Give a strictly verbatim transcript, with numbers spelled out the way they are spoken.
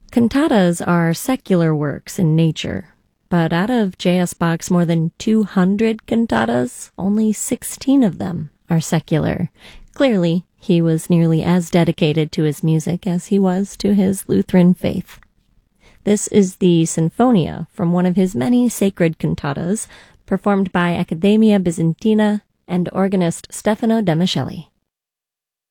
Cantatas are secular works in nature, but out of J S. Bach's more than two hundred cantatas, only sixteen of them are secular. Clearly, he was nearly as dedicated to his music as he was to his Lutheran faith. This is the Sinfonia from one of his many sacred cantatas, performed by Accademia Bizantina and organist Stefano de Micheli.